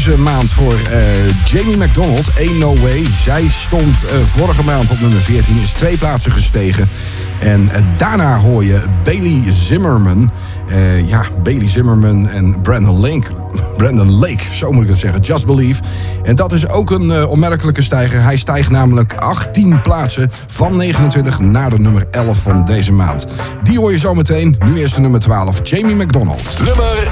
deze maand voor Jamie McDonald, Ain't No Way. Zij stond vorige maand op nummer 14, is 2 plaatsen gestegen. En daarna hoor je Bailey Zimmerman. Bailey Zimmerman en Brandon Lake, zo moet ik het zeggen. Just Believe. En dat is ook een opmerkelijke stijger. Hij stijgt namelijk 18 plaatsen van 29 naar de nummer 11 van deze maand. Die hoor je zo meteen. Nu eerst de nummer 12, Jamie McDonald. Nummer